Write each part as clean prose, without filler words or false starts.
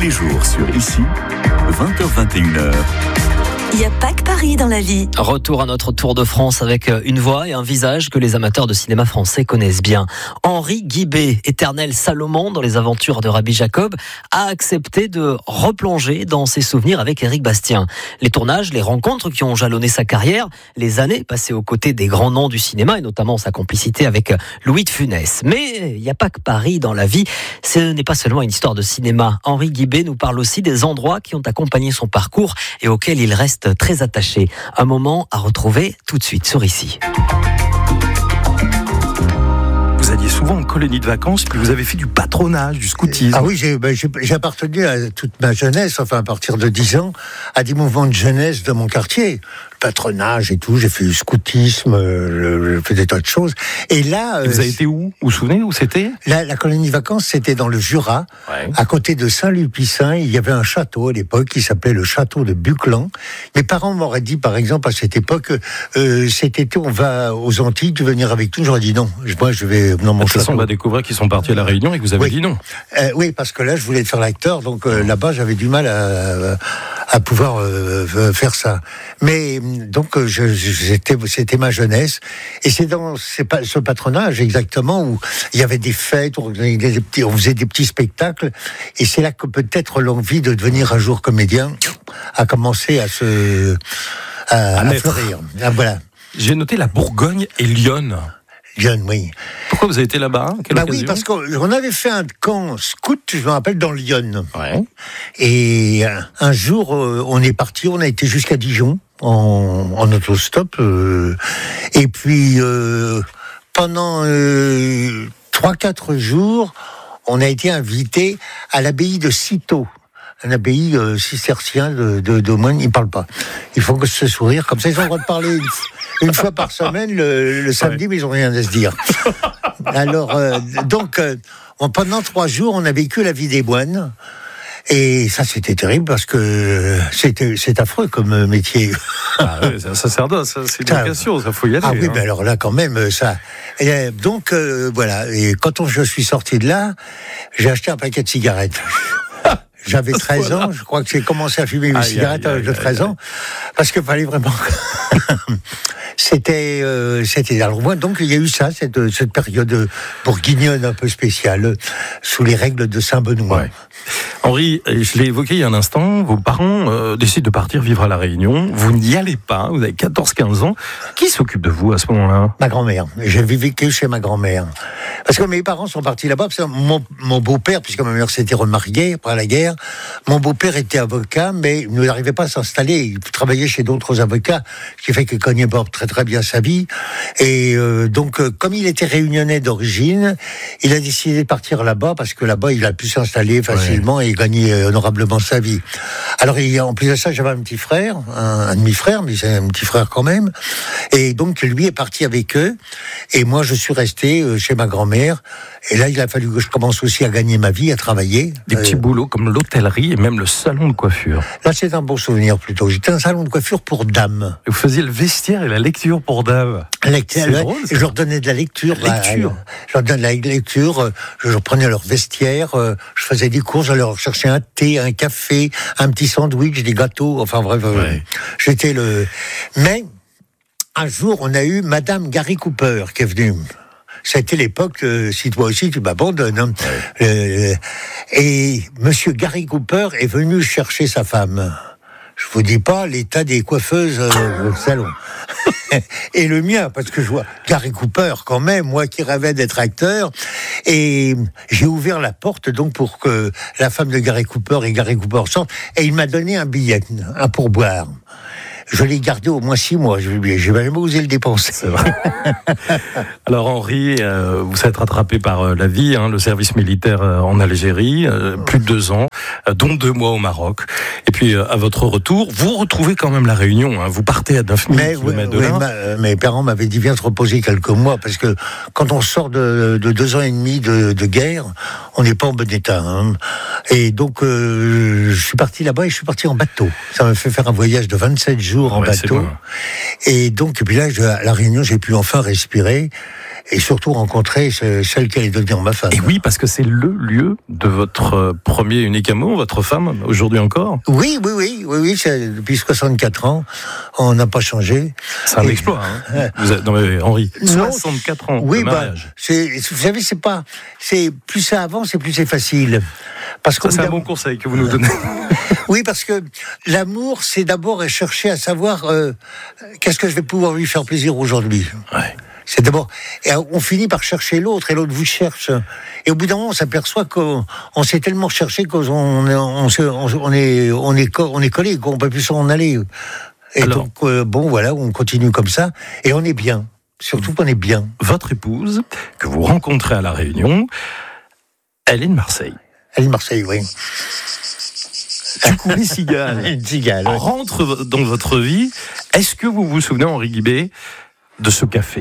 les jours sur Ici, 20h-21h. Il n'y a pas que Paris dans la vie. Retour à notre Tour de France avec une voix et un visage que les amateurs de cinéma français connaissent bien. Henri Guibé, éternel Salomon dans les aventures de Rabbi Jacob, a accepté de replonger dans ses souvenirs avec Éric Bastien. Les tournages, les rencontres qui ont jalonné sa carrière, les années passées aux côtés des grands noms du cinéma et notamment sa complicité avec Louis de Funès. Mais il n'y a pas que Paris dans la vie. Ce n'est pas seulement une histoire de cinéma. Henri Guibé nous parle aussi des endroits qui ont accompagné son parcours et auxquels il reste très attaché. Un moment à retrouver tout de suite sur Ici. Vous alliez souvent en colonie de vacances, puis vous avez fait du patronage, du scoutisme. Ah oui, j'ai appartenu à toute ma jeunesse, enfin à partir de 10 ans, à des mouvements de jeunesse de mon quartier. Patronage et tout, j'ai fait du scoutisme, j'ai fait des tas de choses. Et là... Et vous avez été où ? Vous vous souvenez où c'était ? La colonie de vacances, c'était dans le Jura, à côté de Saint-Lupicin. Il y avait un château à l'époque qui s'appelait le château de Buclan. Mes parents m'auraient dit, par exemple, à cette époque, cet été, on va aux Antilles, tu veux venir avec nous ? J'aurais dit non. Moi, je vais dans mon château. De toute façon, on va découvrir qu'ils sont partis à La Réunion et que vous avez dit non. Oui, parce que là, je voulais faire l'acteur, donc là-bas, j'avais du mal à pouvoir faire ça. Mais donc c'était ma jeunesse, et c'est dans ce patronage exactement où il y avait des fêtes, on faisait des petits spectacles, et c'est là que peut-être l'envie de devenir un jour comédien a commencé à fleurir. Ah, voilà. J'ai noté la Bourgogne et Lyon. Lyon, oui. Pourquoi vous avez été là-bas ? Oui, parce qu'on avait fait un camp scout, je me rappelle, dans Lyon. Ouais. Et un jour, on est parti, on a été jusqu'à Dijon en autostop. Et puis, pendant 3-4 jours, on a été invité à l'abbaye de Cîteaux. Un abbaye cistercien de moines, ils ne parlent pas. Il faut que se sourire, comme ça ils ont le droit de parler une fois par semaine le samedi, mais ils n'ont rien à se dire. Alors, pendant 3 jours, on a vécu la vie des moines. Et ça, c'était terrible parce que c'est affreux comme métier. Ah oui, c'est un sacerdoce, c'est une vocation, ça faut y aller. Ah oui, mais alors là, quand même, ça. Et donc, voilà. Et quand je suis sorti de là, j'ai acheté un paquet de cigarettes. J'avais 13 ans, je crois que j'ai commencé à fumer une cigarette à l'âge de 13 ans, parce qu'il fallait vraiment... C'était alors moi, donc il y a eu ça, cette période bourguignonne un peu spéciale, sous les règles de Saint-Benoît. Ouais. Henri, je l'ai évoqué il y a un instant, vos parents décident de partir vivre à La Réunion, vous n'y allez pas, vous avez 14-15 ans. Qui s'occupe de vous à ce moment-là ? Ma grand-mère. J'ai vécu chez ma grand-mère. Parce que mes parents sont partis là-bas, parce que mon beau-père, puisque ma mère s'était remariée après la guerre, mon beau-père était avocat, mais il n'arrivait pas à s'installer. Il travaillait chez d'autres avocats, ce qui fait qu'il cognait pas très bien sa vie. Et donc, comme il était réunionnais d'origine, il a décidé de partir là-bas, parce que là-bas, il a pu s'installer facilement et gagner honorablement sa vie. Alors, en plus de ça, j'avais un petit frère, un demi-frère, mais c'est un petit frère quand même. Et donc, lui est parti avec eux. Et moi, je suis resté chez ma grand-mère. Et là, il a fallu que je commence aussi à gagner ma vie, à travailler. Des petits boulots comme l'hôtellerie et même le salon de coiffure. Là, c'est un bon souvenir plutôt. J'étais un salon de coiffure pour dames. Et vous faisiez le vestiaire et la lecture pour dames. C'est drôle, ça. Je leur donnais de la lecture. Je leur donnais de la lecture. Je prenais leur vestiaire. Je faisais des courses. Je leur cherchais un thé, un café, un petit sandwich, des gâteaux. Enfin bref, j'étais le... Mais un jour, on a eu Madame Gary Cooper qui est venue. C'était l'époque, si toi aussi tu m'abandonnes. Hein. Et Monsieur Gary Cooper est venu chercher sa femme. Je vous dis pas l'état des coiffeuses au salon. Et le mien, parce que je vois Gary Cooper quand même, moi qui rêvais d'être acteur. Et j'ai ouvert la porte donc pour que la femme de Gary Cooper et Gary Cooper sortent. Et il m'a donné un billet, un pourboire. Je l'ai gardé au moins 6 mois. J'ai même osé le dépenser. C'est vrai. Alors Henri, vous êtes rattrapé par la vie, le service militaire en Algérie, plus de 2 ans, dont 2 mois au Maroc. Et puis à votre retour, vous retrouvez quand même la Réunion. Vous partez à 9000 km de là. Mes parents m'avaient dit viens te reposer quelques mois, parce que quand on sort de 2 ans et demi de guerre, on n'est pas en bon état. Et donc je suis parti là-bas et je suis parti en bateau. Ça m'a fait faire un voyage de 27 jours en bateau. Et donc, et puis là, à La Réunion, j'ai pu enfin respirer. et surtout rencontrer celle qui allait devenir ma femme. Et oui, parce que c'est le lieu de votre premier et unique amour, votre femme, aujourd'hui encore. Oui, depuis 64 ans, on n'a pas changé. C'est un exploit, hein. Non mais Henri, 64 ans de mariage. Vous savez, c'est plus ça avance et plus c'est facile. Parce que c'est un bon conseil que vous nous donnez. Oui, parce que l'amour, c'est d'abord chercher à savoir qu'est-ce que je vais pouvoir lui faire plaisir aujourd'hui. Ouais. C'est d'abord, et on finit par chercher l'autre, et l'autre vous cherche. Et au bout d'un moment, on s'aperçoit qu'on s'est tellement cherché qu'on est collé, qu'on peut plus s'en aller. Et alors, donc, voilà, on continue comme ça, et on est bien. Surtout qu'on est bien. Votre épouse, que vous rencontrez à La Réunion, elle est de Marseille. Elle est de Marseille, oui. Du coup, les cigales rentrent dans votre vie. Est-ce que vous vous souvenez, Henri Guibé, de ce café?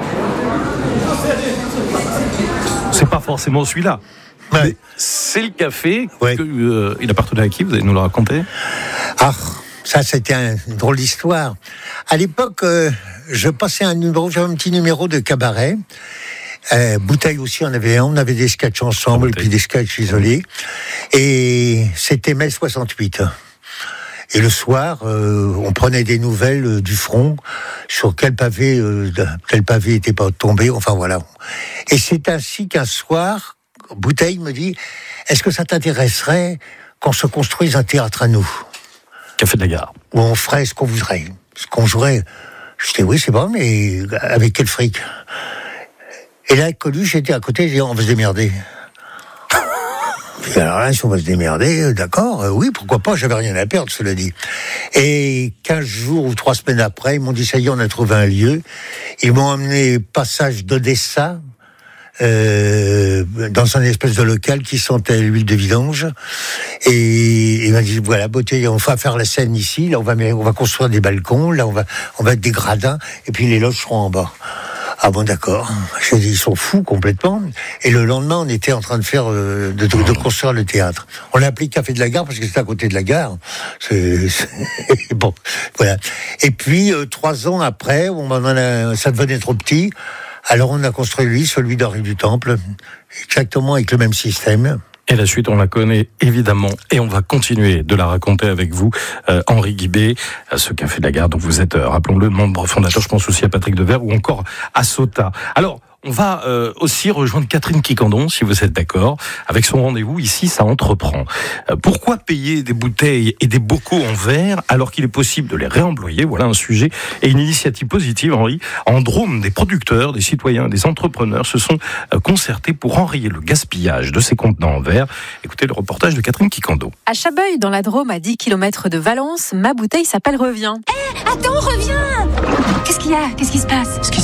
C'est pas forcément celui-là. Ouais. Mais c'est le café. Ouais. Il appartenait à qui? Vous allez nous le raconter? Ah, ça, c'était une drôle d'histoire. À l'époque, je passais j'avais un petit numéro de cabaret. Bouteille aussi, on avait des sketchs ensemble, et puis des sketchs isolés. Et c'était mai 68. Et le soir, on prenait des nouvelles du front, sur quel pavé était pas tombé, enfin voilà. Et c'est ainsi qu'un soir, Bouteille me dit, est-ce que ça t'intéresserait qu'on se construise un théâtre à nous? Café de la Gare. Où on ferait ce qu'on voudrait. Ce qu'on jouerait. Je dis, oui, c'est bon, mais avec quel fric? Et là, Coluche était à côté, il dit, on va se démerder. Et alors là, si on va se démerder, d'accord, oui, pourquoi pas, j'avais rien à perdre, cela dit. Et 15 jours ou 3 semaines après, ils m'ont dit, ça y est, on a trouvé un lieu. Ils m'ont emmené passage d'Odessa, dans un espèce de local qui sentait l'huile de vidange. Et il m'a dit, voilà, beauté, on va faire la scène ici, là, on va construire des balcons, là, on va mettre des gradins, et puis les loges seront en bas. Ah bon, d'accord. J'ai dit, ils sont fous complètement. Et le lendemain, on était en train de faire, de construire le théâtre. On l'a appelé Café de la Gare parce que c'était à côté de la gare. Bon, voilà. Et puis, 3 ans après, ça devenait trop petit. Alors, on a construit celui d'Henri du Temple, exactement avec le même système. Et la suite, on la connaît évidemment, et on va continuer de la raconter avec vous, Henri Guibé, à ce Café de la Gare, dont vous êtes, rappelons-le, membre fondateur, je pense aussi à Patrick Devers, ou encore à Sota. Alors, on va aussi rejoindre Catherine Quiquendon, si vous êtes d'accord, avec son rendez-vous ici, ça entreprend. Pourquoi payer des bouteilles et des bocaux en verre alors qu'il est possible de les réemployer? Voilà un sujet et une initiative positive, Henri. En Drôme, des producteurs, des citoyens, des entrepreneurs se sont concertés pour enrayer le gaspillage de ces contenants en verre. Écoutez le reportage de Catherine Quiquendon. À Chabeuil, dans la Drôme, à 10 km de Valence, Ma Bouteille s'appelle Reviens. Attends, reviens! Qu'est-ce qu'il y a? Qu'est-ce qui se passe? Ce qui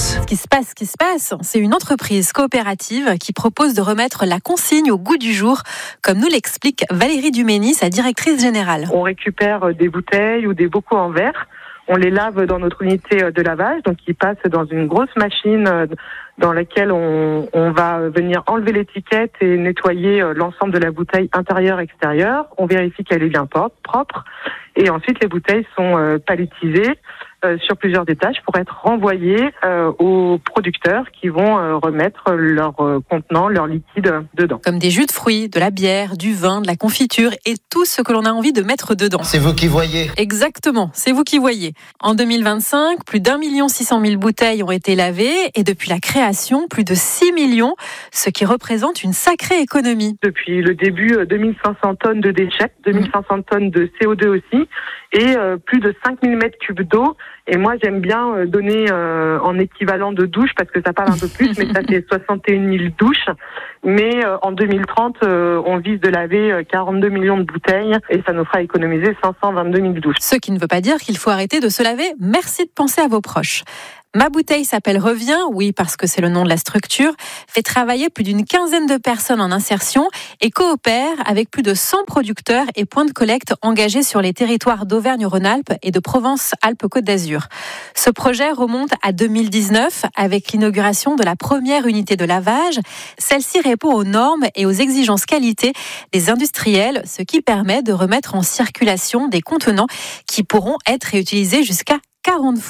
se passe, c'est une entreprise coopérative qui propose de remettre la consigne au goût du jour, comme nous l'explique Valérie Dumény, sa directrice générale. On récupère des bouteilles ou des bocaux en verre, on les lave dans notre unité de lavage, donc ils passent dans une grosse machine dans laquelle on va venir enlever l'étiquette et nettoyer l'ensemble de la bouteille intérieure-extérieure. On vérifie qu'elle est bien propre, et ensuite les bouteilles sont palettisées sur plusieurs étages pour être renvoyés aux producteurs qui vont remettre leur contenant, leur liquide dedans. Comme des jus de fruits, de la bière, du vin, de la confiture et tout ce que l'on a envie de mettre dedans. C'est vous qui voyez. Exactement, c'est vous qui voyez. En 2025, plus d'1 600 000 bouteilles ont été lavées et depuis la création, plus de 6 millions, ce qui représente une sacrée économie. Depuis le début, 2500 tonnes de déchets, 2500 tonnes de CO2 aussi, et plus de 5000 mètres cubes d'eau. Et moi, j'aime bien donner en équivalent de douches, parce que ça parle un peu plus, mais ça fait 61 000 douches. Mais en 2030, on vise de laver 42 millions de bouteilles, et ça nous fera économiser 522 000 douches. Ce qui ne veut pas dire qu'il faut arrêter de se laver. Merci de penser à vos proches. Ma Bouteille s'appelle Reviens, oui, parce que c'est le nom de la structure, fait travailler plus d'une quinzaine de personnes en insertion et coopère avec plus de 100 producteurs et points de collecte engagés sur les territoires d'Auvergne-Rhône-Alpes et de Provence-Alpes-Côte d'Azur. Ce projet remonte à 2019 avec l'inauguration de la première unité de lavage. Celle-ci répond aux normes et aux exigences qualité des industriels, ce qui permet de remettre en circulation des contenants qui pourront être réutilisés jusqu'à 40 fois.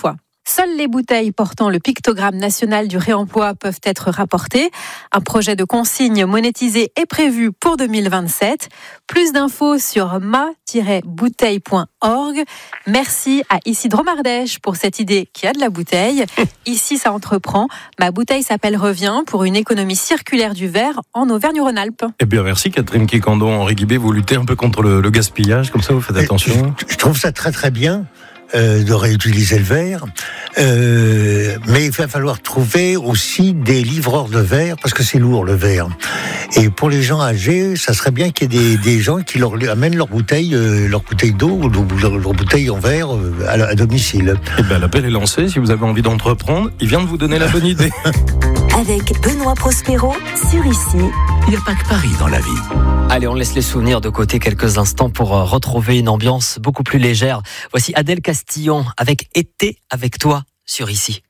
Seules les bouteilles portant le pictogramme national du réemploi peuvent être rapportées. Un projet de consigne monétisé est prévu pour 2027. Plus d'infos sur ma-bouteille.org. Merci à Isidro Mardèche pour cette idée qui a de la bouteille. Ici, ça entreprend. Ma bouteille s'appelle Revient pour une économie circulaire du verre en Auvergne-Rhône-Alpes. Eh bien, merci Catherine Kikandon, Henri Guibé. Vous luttez un peu contre le gaspillage, comme ça vous faites attention. Je trouve ça très très bien. De réutiliser le verre, mais il va falloir trouver aussi des livreurs de verre, parce que c'est lourd le verre. Et pour les gens âgés, ça serait bien qu'il y ait des gens qui leur amènent leur bouteille d'eau ou leur bouteille en verre à domicile. Eh bien, l'appel est lancé. Si vous avez envie d'entreprendre, il vient de vous donner la bonne idée. Avec Benoît Prospero sur Ici. Il n'y a pas que Paris dans la vie. Allez, on laisse les souvenirs de côté quelques instants pour retrouver une ambiance beaucoup plus légère. Voici Adèle Castillon avec Été avec toi sur Ici.